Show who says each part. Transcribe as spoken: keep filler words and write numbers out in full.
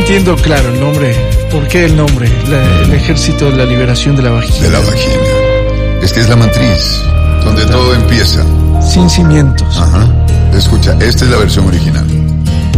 Speaker 1: entiendo, claro, el nombre. ¿Por qué el nombre? La, el Ejército de la Liberación de la Vagina.
Speaker 2: De la vagina. Es que es la matriz, donde claro. todo empieza.
Speaker 1: Sin cimientos.
Speaker 2: Ajá. Escucha, esta es la versión original.